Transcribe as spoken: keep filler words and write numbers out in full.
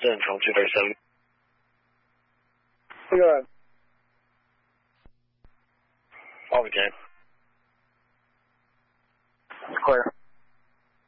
Central, two thirty-seven. Go ahead. All we can.